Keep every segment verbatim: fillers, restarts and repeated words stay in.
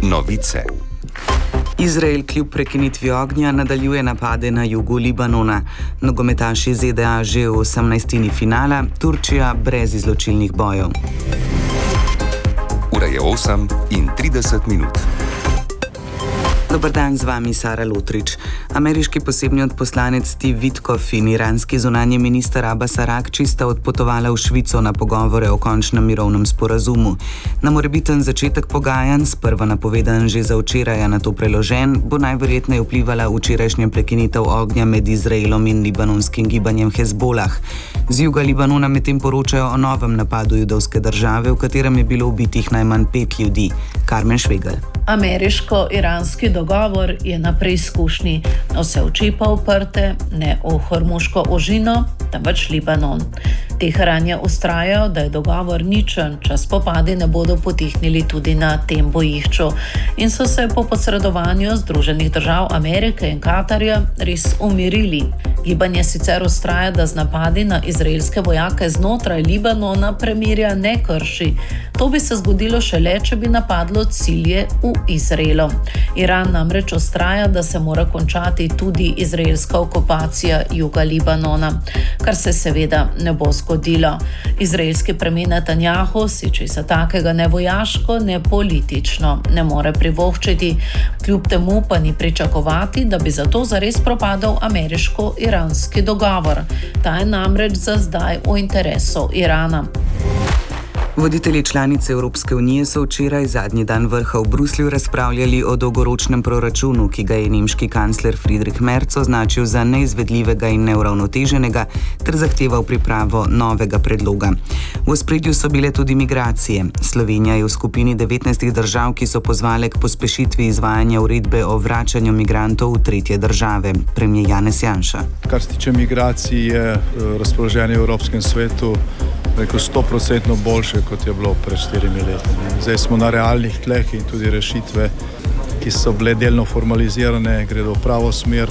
Novice. Izrael kljub prekinitvi ognja nadaljuje napade na jugu Libanona. Nogometaši Z D A že v osemnajstini finala, Turčija brez izločilnih bojev. Ura je osem in trideset minut. Dobar dan, z vami Sara Lotrič. Ameriški posebni odposlanec Steve Witkoff in iranski zunanji minister Abbas Aragči sta odpotovala v Švico na pogovore o končnem mirovnem sporazumu. Na morebiten začetek pogajanj, sprva napovedan že za včeraj, a nato preložen, bo najverjetneje vplivala včerajšnja prekinitev ognja med Izraelom in libanonskim gibanjem Hezbolah. Z juga Libanona medtem poročajo o novem napadu judovske države, v katerem je bilo ubitih najmanj pet ljudi. Karmen Švegelj. Ameriško-iranski dogovor je na preizkušnji. Vse oči pa uprte ne v Hormuško ožino, temveč Libanon. Teheran je vztrajal, da je dogovor ničen, če spopadi ne bodo potihnili tudi na tem bojišču. In so se po posredovanju Združenih držav Amerike in Katarja res umirili. Gibanje sicer vztraja, da z napadi na izraelske vojake znotraj Libanona premirja ne krši. To bi se zgodilo šele, če bi napadlo cilje v Izraelu. Iran namreč vztraja, da se mora končati tudi izraelska okupacija juga Libanona, kar se seveda ne bo zgodilo. Izraelski premijer Netanjahu si česa takega ne vojaško, ne politično ne more privoščiti. Kljub temu pa ni pričakovati, da bi zato zares propadal ameriško-iranski dogovor. Ta je namreč za zdaj v interesu Irana. Voditelji članice Evropske unije so včeraj, zadnji dan vrha v Bruslju, razpravljali o dolgoročnem proračunu, ki ga je nemški kancler Friedrich Merz označil za neizvedljivega in neuravnoteženega ter zahteval pripravo novega predloga. V ospredju so bile tudi migracije. Slovenija je v skupini devetnajstih držav, ki so pozvale k pospešitvi izvajanja uredbe o vračanju migrantov v tretje države. Premier Janez Janša. Kar se tiče migracij, je razpoloženje v Evropskem svetu rekel sto procentno boljše, kot je bilo pred štirimi leti. Zdaj smo na realnih tleh in tudi rešitve, ki so bile delno formalizirane, gredo v pravo smer.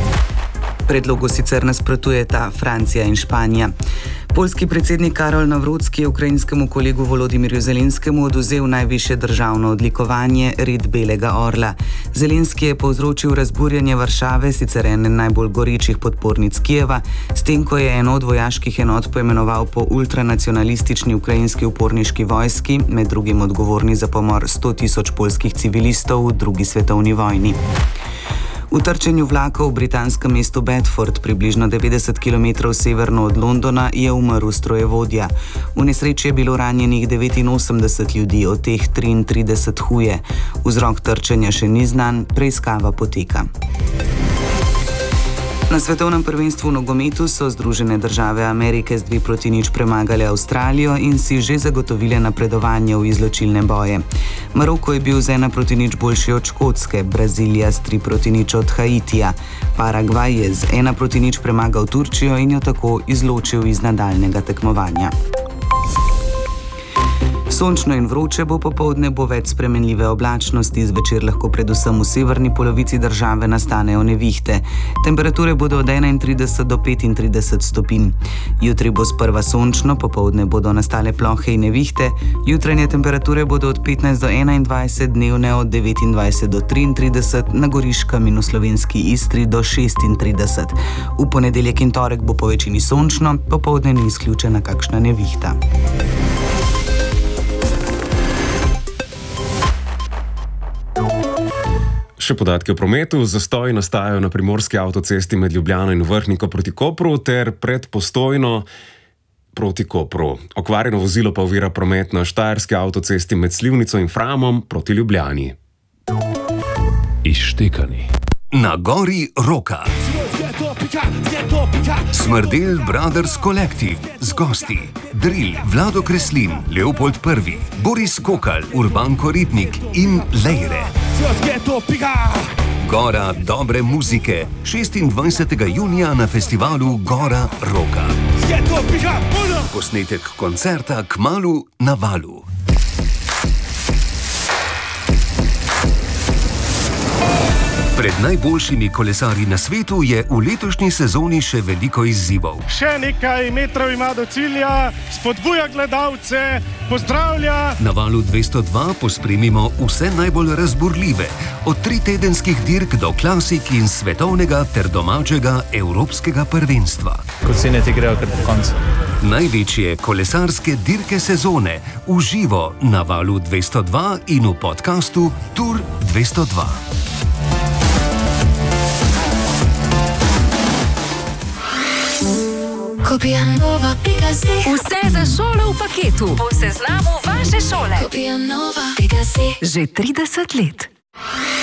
Predlogu sicer nasprotujeta Francija in Španija. Poljski predsednik Karol Nawrocki je ukrajinskemu kolegu Volodimirju Zelenskemu odvzel najvišje državno odlikovanje, red belega orla. Zelenski je povzročil razburjanje Varšave, sicer ene najbolj gorečih podpornic Kijeva, s tem, ko je eno od vojaških enot poimenoval po ultranacionalistični ukrajinski uporniški vojski, med drugim odgovorni za pomor sto tisoč poljskih civilistov v drugi svetovni vojni. V trčenju vlakov v britanskem mestu Bedford, približno devetdeset kilometrov severno od Londona, je umrl strojevodja. V nesreči je bilo ranjenih devetinosemdeset ljudi, od teh triintrideset huje. Vzrok trčenja še ni znan, preiskava poteka. Na svetovnem prvenstvu v nogometu so Združene države Amerike z dve proti nič premagale Avstralijo in si že zagotovile napredovanje v izločilne boje. Maroko je bil z ena proti nič boljši od Škotske, Brazilija s tri proti nič od Haitija. Paragvaj je z ena proti nič premagal Turčijo in jo tako izločil iz nadaljnega tekmovanja. Sončno in vroče bo, popoldne bo več spremenljive oblačnosti, zvečer lahko predvsem v severni polovici države nastanejo nevihte. Temperature bodo od enaintrideset do petintrideset stopinj. Jutri bo sprva sončno, popoldne bodo nastale plohe in nevihte, jutranje temperature bodo od petnajst do enaindvajset, dnevne od devetindvajset do triintrideset, na Goriškem in v slovenski Istri do šestintrideset. V ponedeljek in torek bo po večini sončno, popoldne ni izključena kakšna nevihta. Še podatki o prometu. Zastoji nastajajo na primorski avtocesti med Ljubljano in Vrhniko proti Kopru ter pred Postojno proti Kopru. Okvarjeno vozilo pa ovira promet na štajerski avtocesti med Slivnico in Framom proti Ljubljani. Izštekani. Na gori Roka. Smrdel Brothers Collective z gosti Drill, Vlado Kreslin, Leopold Prvi, Boris Kokal, Urban Koritnik in Lejre. Gora dobre muzike, šestindvajsetega junija na festivalu Gora Roka. Posnetek koncerta kmalu na Valu. Pred najboljšimi kolesarji na svetu je v letošnji sezoni še veliko izzivov. Še nekaj metrov ima do cilja, spodbuja gledalce, pozdravlja. Na Valu dvesto dva pospremimo vse najbolj razburljive, od tritedenskih dirk do klasik in svetovnega ter domačega evropskega prvenstva. Kot si ne ti grejo kar po koncu. Največje kolesarske dirke sezone v živo na Valu dvesto dva in v podkastu Tour dvesto dva. Vse za šolo v paketu. Po seznamu vaše šole. Že trideset let.